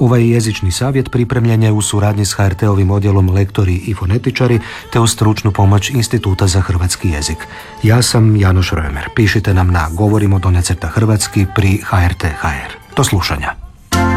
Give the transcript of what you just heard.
Ovaj jezični savjet pripremljen je u suradnji s HRT-ovim odjelom Lektori i fonetičari te uz stručnu pomoć Instituta za hrvatski jezik. Ja sam Janoš Römer. Pišite nam na govorimo _hrvatski pri HRT.hr. Do slušanja.